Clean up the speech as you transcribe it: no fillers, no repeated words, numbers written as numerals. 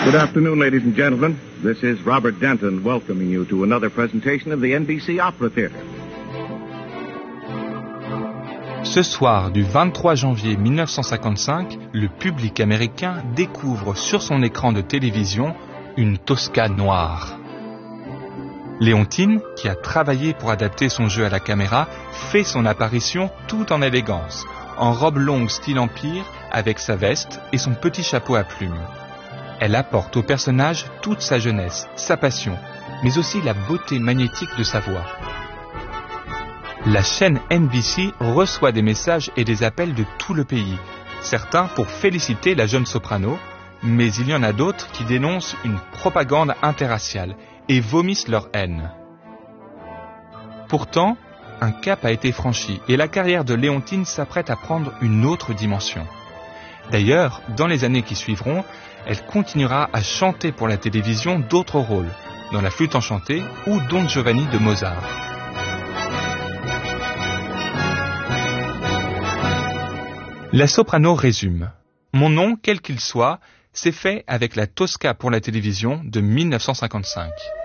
Good afternoon, ladies and gentlemen. This is Robert Denton welcoming you to another presentation of the NBC Opera Theatre. Ce soir du 23 janvier 1955, le public américain découvre sur son écran de télévision une Tosca noire. Léontine, qui a travaillé pour adapter son jeu à la caméra, fait son apparition tout en élégance, en robe longue style empire, avec sa veste et son petit chapeau à plumes. Elle apporte au personnage toute sa jeunesse, sa passion, mais aussi la beauté magnétique de sa voix. La chaîne NBC reçoit des messages et des appels de tout le pays, certains pour féliciter la jeune soprano, mais il y en a d'autres qui dénoncent une propagande interraciale et vomissent leur haine. Pourtant, un cap a été franchi et la carrière de Léontine s'apprête à prendre une autre dimension. D'ailleurs, dans les années qui suivront, elle continuera à chanter pour la télévision d'autres rôles, dans La Flûte enchantée ou Don Giovanni de Mozart. La soprano résume. Mon nom, quel qu'il soit, s'est fait avec la Tosca pour la télévision de 1955.